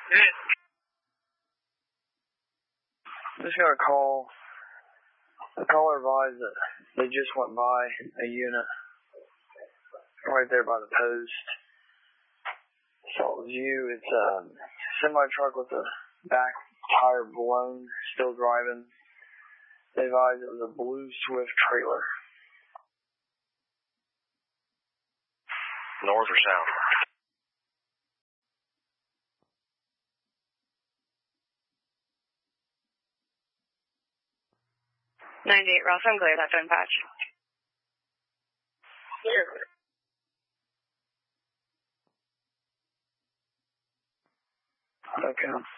Just got a call. The caller advised that they just went by a unit right there by the post. So it was you. It's a semi-truck with the back tire blown, still driving. They advised it was a blue Swift trailer. North or south? Ralph, I'm clear that phone patch. Okay.